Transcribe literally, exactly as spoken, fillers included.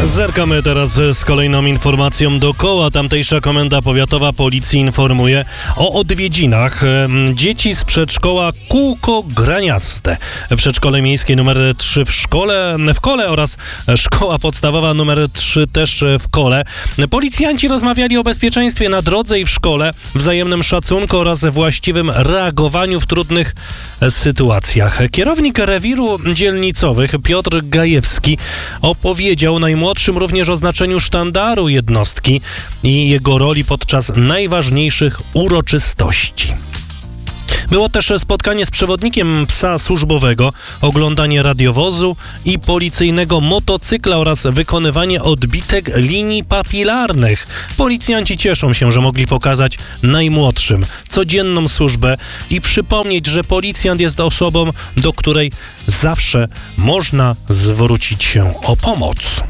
Zerkamy teraz z kolejną informacją dookoła. Tamtejsza Komenda Powiatowa Policji informuje o odwiedzinach dzieci z przedszkola Kółko Graniaste. Przedszkole miejskie numer trzy w szkole, w Kole oraz szkoła podstawowa numer trzy też w Kole. Policjanci rozmawiali o bezpieczeństwie na drodze i w szkole, wzajemnym szacunku oraz właściwym reagowaniu w trudnych sytuacjach. Kierownik rewiru dzielnicowych Piotr Gajewski opowiedział najmłodszym również o znaczeniu sztandaru jednostki i jego roli podczas najważniejszych uroczystości. Było też spotkanie z przewodnikiem psa służbowego, oglądanie radiowozu i policyjnego motocykla oraz wykonywanie odbitek linii papilarnych. Policjanci cieszą się, że mogli pokazać najmłodszym codzienną służbę i przypomnieć, że policjant jest osobą, do której zawsze można zwrócić się o pomoc.